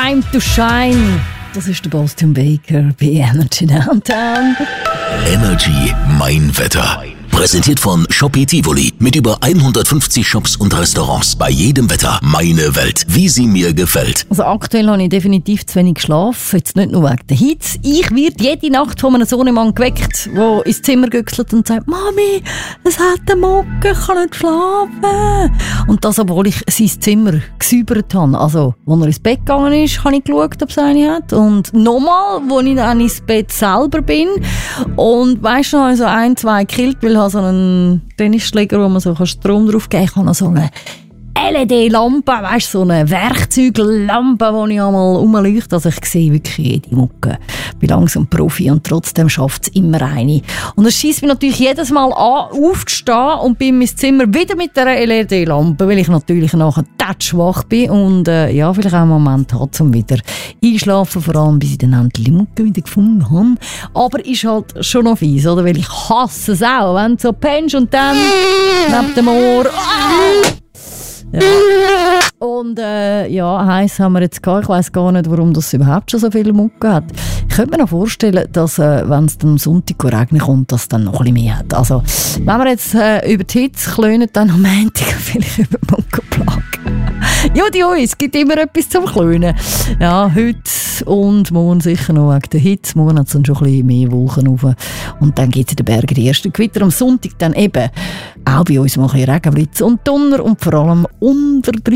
Time to Shine. Das ist der Boston Baker bei Energy Downtown. Energy Mein Wetter. Präsentiert von Shopee Tivoli mit über 150 Shops und Restaurants. Bei jedem Wetter meine Welt, wie sie mir gefällt. Also aktuell habe ich definitiv zu wenig geschlafen. Jetzt nicht nur wegen der Hitze. Ich werde jede Nacht von einem Sohnemann geweckt, der ins Zimmer güchselt und sagt: «Mami, es hat eine Mucke, ich kann nicht schlafen.» Und das, obwohl ich sein Zimmer gesäubert habe. Also, als er ins Bett gegangen ist, habe ich geschaut, ob es eine hat. Und nochmal, als ich dann ins Bett selber bin. Und weisst du noch, so 1, 2 gekillt, weil ich so einen Tennisschläger, wo man so Strom drauf geben kann. Ich habe noch so eine LED-Lampe, weißt du, so eine Werkzeuglampe, die ich einmal rumleuchte. Also ich sehe wirklich jede Mucke. Ich bin langsam Profi und trotzdem schafft es immer eine. Und es scheisst mich natürlich jedes Mal an, aufzustehen und bin in mein Zimmer wieder mit dieser LED-Lampe, weil ich natürlich nachher schwach bin und vielleicht auch einen Moment habe, um wieder einschlafen, vor allem bis ich dann endlich die Mucke wieder gefunden habe. Aber ist halt schon noch fies, oder? Weil ich hasse es auch, wenn du so pennst und dann neben dem Ohr... Ja. Und heiß haben wir jetzt gehabt. Ich weiss gar nicht, warum das überhaupt schon so viele Mucke hat. Ich könnte mir noch vorstellen, dass wenn es am Sonntag regnen kommt, dass es dann noch ein bisschen mehr hat. Also, wenn wir jetzt über die Hitze klönen, dann am Montag vielleicht über die Muckenplage. Jodi, es gibt immer etwas zum Klönen. Ja, heute und morgen sicher noch wegen der Hitze. Morgen hat es dann schon ein bisschen mehr Wolken rauf. Und dann gibt es in den Bergen die ersten Gewitter. Am Sonntag dann eben auch bei uns mal ein bisschen Regenblitz und Donner und vor allem unter